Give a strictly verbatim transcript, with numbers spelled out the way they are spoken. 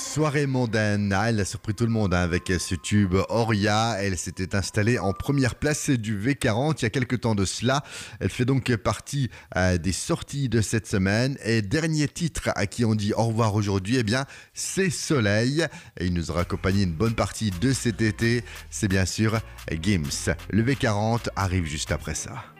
Soirée mondaine, ah, elle a surpris tout le monde hein, avec ce tube Oria. Elle s'était installée en première place du V quarante il y a quelques temps de cela. Elle fait donc partie euh, des sorties de cette semaine. Et dernier titre à qui on dit au revoir aujourd'hui, eh bien, c'est Soleil. Et il nous aura accompagné une bonne partie de cet été. C'est bien sûr Gims. Le V quarante arrive juste après ça.